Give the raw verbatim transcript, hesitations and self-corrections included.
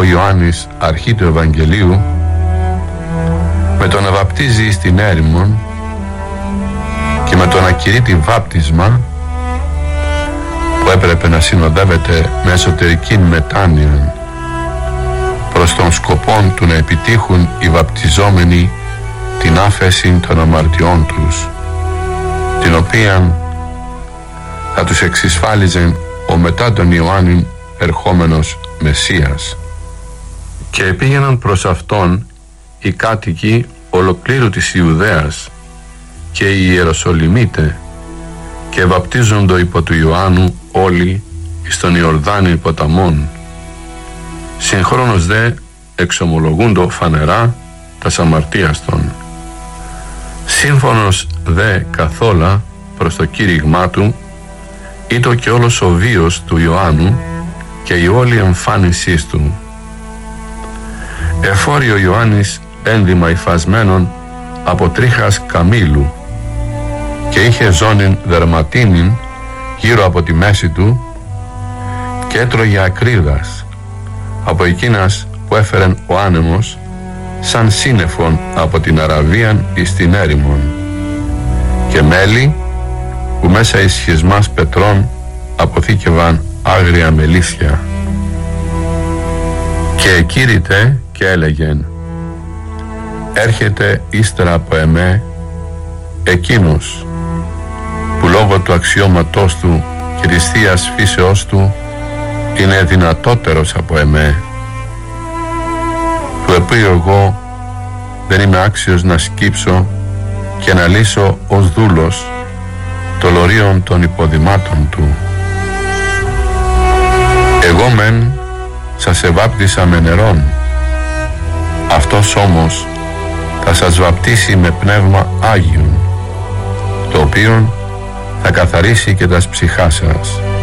ο Ιωάννης αρχή του Ευαγγελίου με το να βαπτίζει στην έρημον και με το να κηρύττει βάπτισμα που έπρεπε να συνοδεύεται με εσωτερική μετάνοια προς τον σκοπό του να επιτύχουν οι βαπτιζόμενοι την άφεση των αμαρτιών τους, την οποία θα τους εξισφάλιζε ο μετά τον Ιωάννη ερχόμενος Μεσσίας. Και πήγαιναν προς αυτόν οι κάτοικοι ολοκλήρου της Ιουδαίας και οι Ιεροσολυμίτε και βαπτίζοντο υπό του Ιωάννου όλοι εις τον Ιορδάνη ποταμόν, συγχρόνως δε εξομολογούντο φανερά τας αμαρτίας των. Σύμφωνος δε καθόλα προς το κήρυγμά του ήτο και όλος ο βίος του Ιωάννου και η όλη εμφάνισής του. Εφόρει ο Ιωάννης ένδυμα υφασμένον από τρίχας καμήλου και είχε ζώνην δερματίνην γύρω από τη μέση του και έτρωγε ακρίδας από εκείνας που έφερεν ο άνεμος σαν σύννεφον από την Αραβίαν εις την έρημον και μέλι που μέσα εις σχισμάς πετρών αποθήκευαν άγρια μελίσια. Και εκήρυτε και έλεγεν: έρχεται ύστερα από εμέ εκείνος που λόγω του αξιώματός του και της θείας φύσεώς του είναι δυνατότερος από εμέ, του οποίου εγώ δεν είμαι άξιος να σκύψω και να λύσω ως δούλος το λωρίον των υποδημάτων του. Εγώ μεν σας εβάπτισα με νερόν, αυτός όμως θα σας βαπτίσει με πνεύμα Άγιον, το οποίο θα καθαρίσει και τας ψυχάς σας.